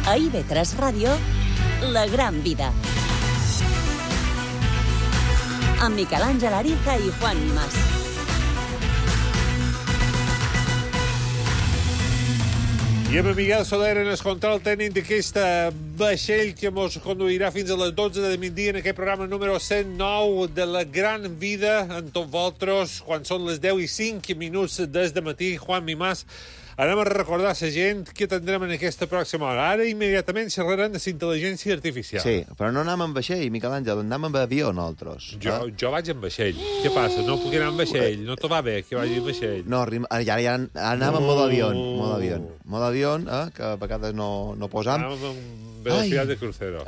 A IB3 Ràdio, La Gran Vida. Amb Miquel Àngel Ariza i Juan Mas. I amb Miguel Soler en el control tècnic d'aquesta vaixell que ens conduirà fins a les 12 de migdia en aquest programa número 109 de La Gran Vida amb tots vosaltres, quan són les 10 i 5 minuts des de matí. Juan Mas, anem a recordar a la gent que tindrem en aquesta pròxima hora. Ara immediatament xerrarem de la intel·ligència artificial. Sí, però no anem amb vaixell, Miquel Àngel, anem amb avió nosaltres. Jo vaig amb vaixell. Què passa? No puc anar amb vaixell? No te va bé que vagi amb vaixell? No, ja anem amb modo avió. Modo avió, que a vegades no posam. Anem amb velocitat de crucero.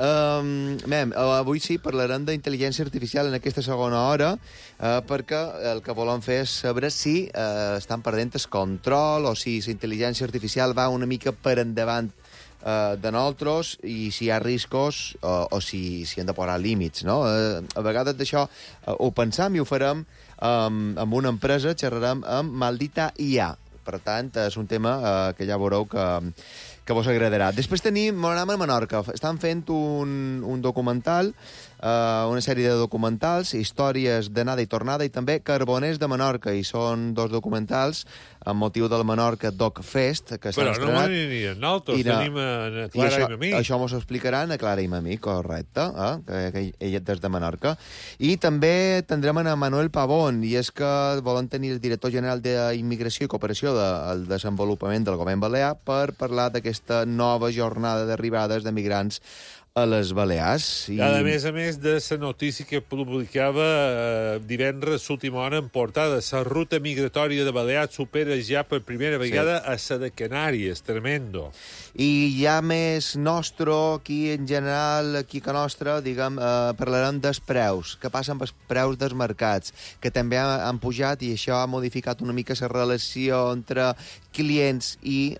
Avui sí, parlarem d'intel·ligència artificial en aquesta segona hora, perquè el que volem fer és saber si estan perdent el control o si la intel·ligència artificial va una mica per endavant de nosaltres i si hi ha riscos o si hem de posar límits, no? A vegades d'això ho pensam i ho farem amb una empresa, xerrarem amb Maldita IA. Per tant, és un tema que ja veureu que vos agradarà. Després anem a Menorca. Estan fent un documental, una sèrie de documentals, històries d'anada i tornada, i també Carboners de Menorca, i són dos documentals amb motiu del Menorca Doc Fest, que s'han estrenat. Però no n'anirien nosaltres, tenim a Clara i Mamí. Això mos ho explicaran a Clara i Mamí, correcte, que ella és des de Menorca. I també tindrem a Manuel Pavón, i és que volen tenir el director general d'Immigració i Cooperació del Desenvolupament del Govern Balear per parlar d'aquesta nova jornada d'arribades de migrants a les Balears. A més de la notícia que publicava divendres l'última hora en portada, la ruta migratòria de Balears supera ja per primera vegada a la de Canàries. Tremendo. I ja més nostre, aquí en general, aquí que nostre, diguem, parlarem dels preus. Què passa amb els preus dels mercats, que també han pujat i això ha modificat una mica la relació entre clients i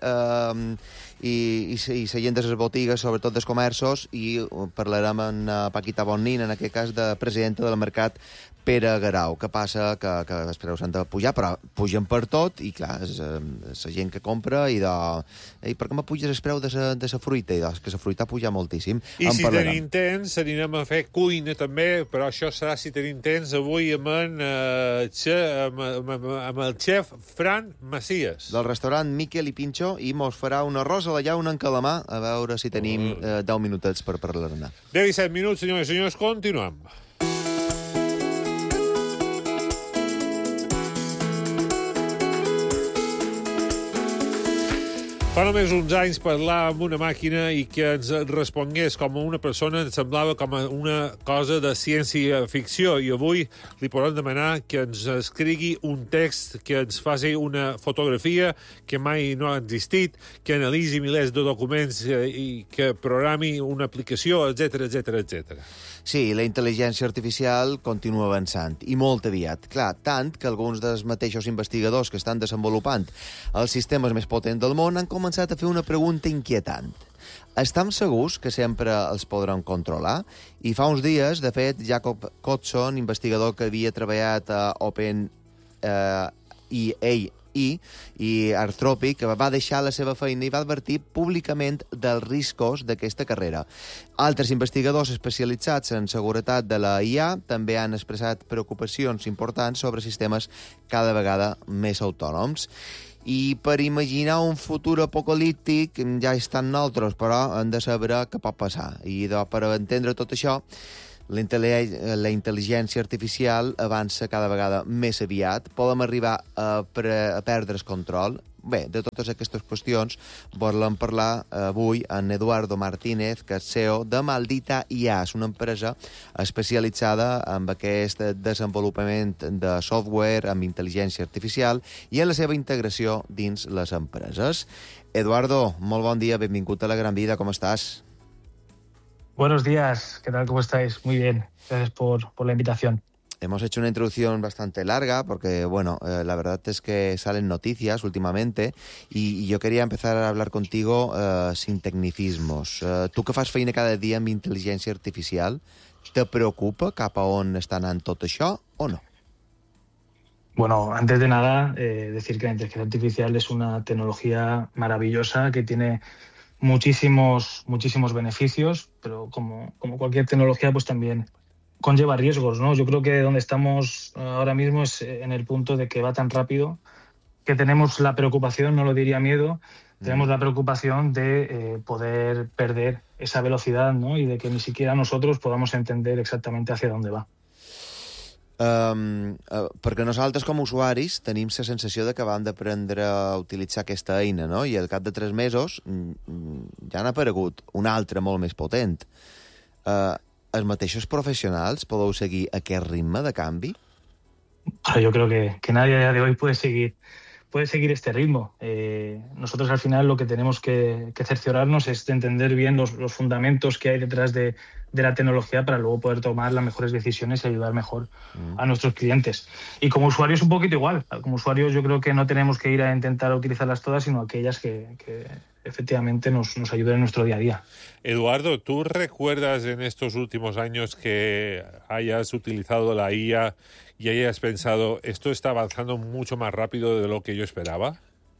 la gent de les botigues, sobretot dels comerços, i parlarem amb Paquita Bonnin, en aquest cas de presidenta del mercat Pere Garau. Què passa? Que els preus s'han de pujar, però pugen per tot, i clar, és la gent que compra i per què me puges el preu de la fruita? I que la fruita puja moltíssim. I si tenim temps, anirem a fer cuina també, però això serà si tenim temps avui amb el xef Fran Macias. Del restaurant Miquel i Pinxo, i mos farà un arròs a la llauna en calamar, a veure si tenim 10 minutets per parlar-ne. 10 i 7 minuts, senyores i senyors, continuem. Fa només uns anys parlar amb una màquina i que ens respongués com una persona ens semblava com una cosa de ciència-ficció, i avui li podem demanar que ens escrigui un text, que ens faci una fotografia que mai no ha existit, que analitzi milers de documents i que programi una aplicació, etc. Sí, la intel·ligència artificial continua avançant, i molt aviat. Clar, tant que alguns dels mateixos investigadors que estan desenvolupant els sistemes més potents del món han començat a fer una pregunta inquietant. Estem segurs que sempre els podran controlar? I fa uns dies, de fet, Jacob Hodgson, investigador que havia treballat a OpenAI i Anthropic, va deixar la seva feina i va advertir públicament dels riscos d'aquesta carrera. Altres investigadors especialitzats en seguretat de la IA també han expressat preocupacions importants sobre sistemes cada vegada més autònoms. I per imaginar un futur apocalíptic ja estan nosaltres, però hem de saber què pot passar. I per entendre tot això, la intel·ligència artificial avança cada vegada més aviat. Podem arribar a perdre el control. Bé, de totes aquestes qüestions volem parlar avui amb Eduardo Martínez, que és CEO de Maldita IA. És una empresa especialitzada en aquest desenvolupament de software amb intel·ligència artificial i en la seva integració dins les empreses. Eduardo, molt bon dia, benvingut a La Gran Vida, com estàs? Buenos días, ¿qué tal? ¿Cómo estáis? Muy bien, gracias por la invitación. Hemos hecho una introducción bastante larga porque, bueno, la verdad es que salen noticias últimamente y yo quería empezar a hablar contigo sin tecnicismos. Tu que fas feina cada dia amb intel·ligència artificial, te preocupa cap a on està anant tot això o no? Bueno, antes de nada, decir que la inteligencia artificial es una tecnología maravillosa que tiene muchísimos beneficios, pero como cualquier tecnología, pues también conlleva riesgos, ¿no? Yo creo que donde estamos ahora mismo es en el punto de que va tan rápido que tenemos la preocupación, no lo diría miedo, tenemos la preocupación de poder perder esa velocidad, ¿no? Y de que ni siquiera nosotros podamos entender exactamente hacia dónde va. Perquè nosaltres, com a usuaris, tenim la sensació de que vam d'aprendre a utilitzar aquesta eina, no? I al cap de 3 mesos ja n'ha aparegut una altra molt més potent. Els mateixos professionals podeu seguir aquest ritme de canvi? Yo creo que nadie a día de hoy puede seguir este ritmo. Nosotros al final lo que tenemos que cerciorarnos es de entender bien los fundamentos que hay detrás de la tecnología para luego poder tomar las mejores decisiones y ayudar mejor a nuestros clientes. Y como usuarios un poquito igual. Como usuarios yo creo que no tenemos que ir a intentar utilizarlas todas, sino aquellas que efectivamente nos ayuden en nuestro día a día. Eduardo, ¿tú recuerdas en estos últimos años que hayas utilizado la IA y hayas pensado, esto está avanzando mucho más rápido de lo que yo esperaba?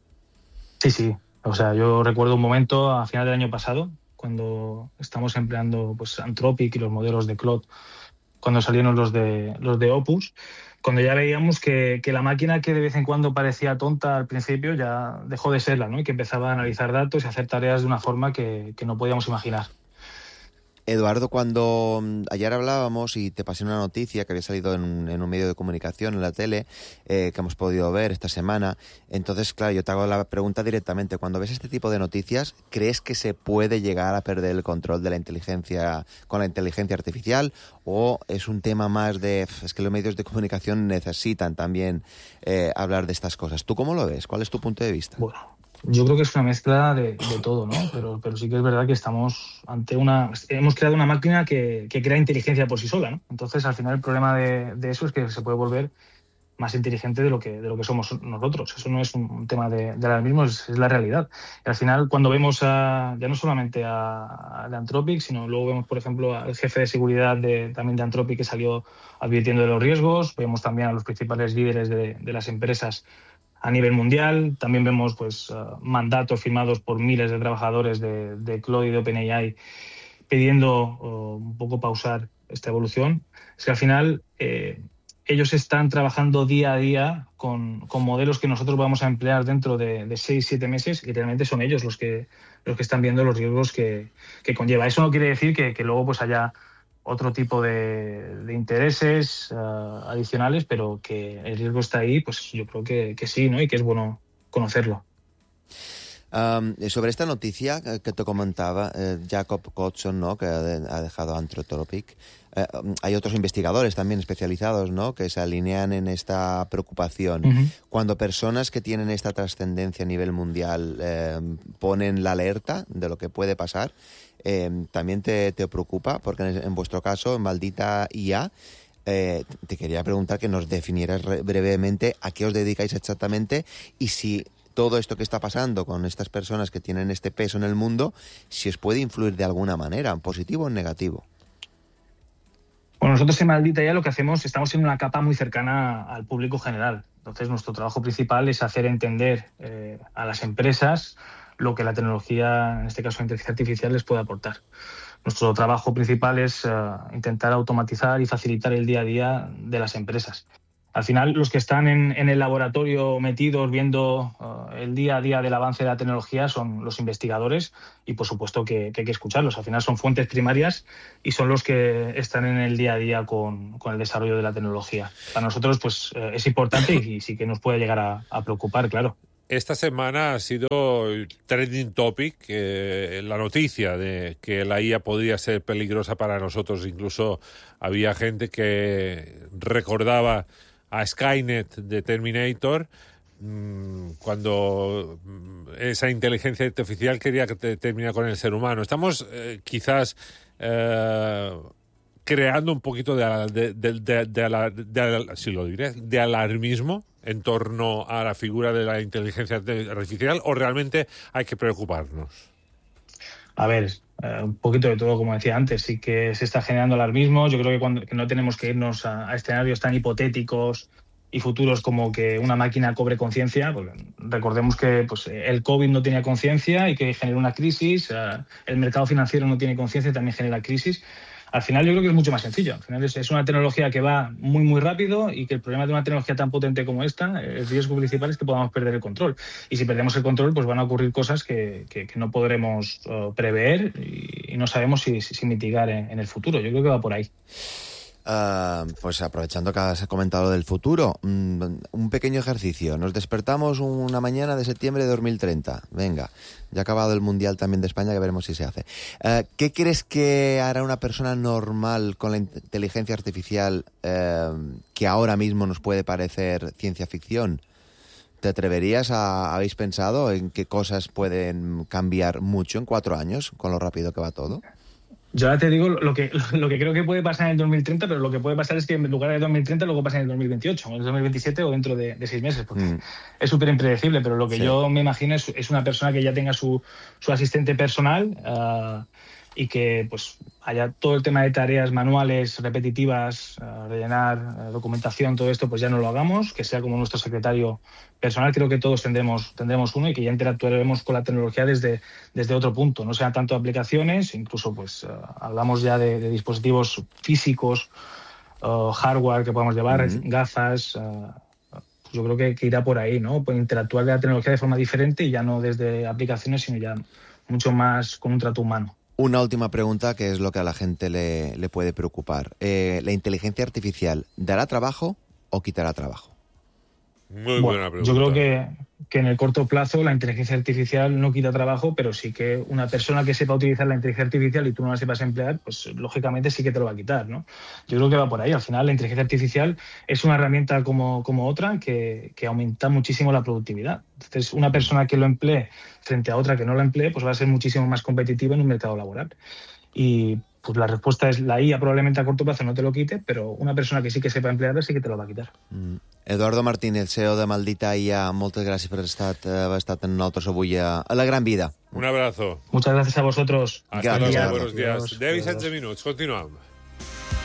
Sí. O sea, yo recuerdo un momento a final del año pasado, cuando estamos empleando pues Anthropic y los modelos de Claude, cuando salieron los de Opus, cuando ya veíamos que la máquina que de vez en cuando parecía tonta al principio ya dejó de serla, ¿no? Y que empezaba a analizar datos y hacer tareas de una forma que no podíamos imaginar. Eduardo, cuando ayer hablábamos y te pasé una noticia que había salido en un medio de comunicación, en la tele, que hemos podido ver esta semana, entonces, claro, yo te hago la pregunta directamente. Cuando ves este tipo de noticias, ¿crees que se puede llegar a perder el control de la inteligencia con la inteligencia artificial? ¿O es un tema más de... es que los medios de comunicación necesitan también hablar de estas cosas? ¿Tú cómo lo ves? ¿Cuál es tu punto de vista? Bueno, yo creo que es una mezcla de todo, ¿no? Pero sí que es verdad que estamos ante hemos creado una máquina que crea inteligencia por sí sola, ¿no? Entonces, al final, el problema de eso es que se puede volver más inteligente de lo que somos nosotros. Eso no es un tema de alarmismo, es la realidad. Y al final, cuando vemos ya no solamente a Anthropic, sino luego vemos, por ejemplo, al jefe de seguridad también de Anthropic que salió advirtiendo de los riesgos, vemos también a los principales líderes de las empresas a nivel mundial, también vemos pues mandatos firmados por miles de trabajadores de Claude y de OpenAI pidiendo un poco pausar esta evolución. Es que al final ellos están trabajando día a día con modelos que nosotros vamos a emplear dentro de 6-7 meses y realmente son ellos los que están viendo los riesgos que conlleva. Eso no quiere decir que luego pues haya otro tipo de intereses adicionales, pero que el riesgo está ahí, pues yo creo que sí, ¿no? Y que es bueno conocerlo. Sobre esta noticia que te comentaba, Jacob Hodgson, ¿no? Que ha dejado Anthropic, hay otros investigadores también especializados, ¿no? Que se alinean en esta preocupación. Uh-huh. Cuando personas que tienen esta trascendencia a nivel mundial ponen la alerta de lo que puede pasar, ¿también te preocupa? Porque en vuestro caso, en Maldita IA, te quería preguntar que nos definieras brevemente a qué os dedicáis exactamente y si todo esto que está pasando con estas personas que tienen este peso en el mundo, si os puede influir de alguna manera, en positivo o en negativo. Bueno, nosotros en Maldita IA lo que hacemos, estamos en una capa muy cercana al público general. Entonces, nuestro trabajo principal es hacer entender a las empresas lo que la tecnología, en este caso la inteligencia artificial, les puede aportar. Nuestro trabajo principal es intentar automatizar y facilitar el día a día de las empresas. Al final, los que están en el laboratorio metidos viendo el día a día del avance de la tecnología son los investigadores y, por supuesto, que hay que escucharlos. Al final son fuentes primarias y son los que están en el día a día con el desarrollo de la tecnología. Para nosotros pues es importante y sí que nos puede llegar a preocupar, claro. Esta semana ha sido trending topic la noticia de que la IA podría ser peligrosa para nosotros. Incluso había gente que recordaba a Skynet de Terminator cuando esa inteligencia artificial quería terminar con el ser humano. Estamos quizás creando un poquito de alarmismo en torno a la figura de la inteligencia artificial, o realmente hay que preocuparnos. A ver, un poquito de todo, como decía antes, sí que se está generando alarmismo. Yo creo que no tenemos que irnos a escenarios tan hipotéticos y futuros como que una máquina cobre conciencia, porque recordemos que pues, el COVID no tenía conciencia y que genera una crisis, el mercado financiero no tiene conciencia y también genera crisis. Al final yo creo que es mucho más sencillo. Al final es una tecnología que va muy, muy rápido y que el problema de una tecnología tan potente como esta, el riesgo principal es que podamos perder el control. Y si perdemos el control, pues van a ocurrir cosas que no podremos prever y no sabemos si mitigar en el futuro. Yo creo que va por ahí. Pues aprovechando que has comentado del futuro, un pequeño ejercicio. Nos despertamos una mañana de septiembre de 2030. Venga, ya ha acabado el Mundial también de España, que veremos si se hace. ¿Qué crees que hará una persona normal con la inteligencia artificial que ahora mismo nos puede parecer ciencia ficción? ¿Te atreverías habéis pensado en qué cosas pueden cambiar mucho en 4 años, con lo rápido que va todo? Yo ahora te digo lo que creo que puede pasar en el 2030, pero lo que puede pasar es que en lugar de 2030 luego pasa en el 2028, o en el 2027 o dentro de 6 meses, porque es súper impredecible, pero lo que yo me imagino es una persona que ya tenga su asistente personal y que pues haya todo el tema de tareas manuales, repetitivas, rellenar documentación, todo esto, pues ya no lo hagamos, que sea como nuestro secretario personal. Creo que todos tendremos uno y que ya interactuaremos con la tecnología desde otro punto, no sean tanto aplicaciones, incluso pues hablamos ya de dispositivos físicos, hardware que podamos llevar, gafas. Yo creo que irá por ahí, ¿no? Pues interactuar de la tecnología de forma diferente y ya no desde aplicaciones, sino ya mucho más con un trato humano. Una última pregunta, que es lo que a la gente le puede preocupar. ¿La inteligencia artificial dará trabajo o quitará trabajo? Muy buena pregunta. Yo creo que en el corto plazo la inteligencia artificial no quita trabajo, pero sí que una persona que sepa utilizar la inteligencia artificial y tú no la sepas emplear, pues lógicamente sí que te lo va a quitar, ¿no? Yo creo que va por ahí. Al final la inteligencia artificial es una herramienta como otra que aumenta muchísimo la productividad. Entonces una persona que lo emplee frente a otra que no lo emplee, pues va a ser muchísimo más competitiva en un mercado laboral. Y pues la respuesta es la IA probablemente a corto plazo no te lo quite, pero una persona que sí que sepa emplearla sí que te lo va a quitar. Eduardo Martínez, CEO de Maldita IA, moltes gràcies per haver estat amb nosaltres avui a La Gran Vida. Un abrazo. Muchas gracias a vosotros. Hasta luego, buenos días. 10 i 16 minuts, continuem.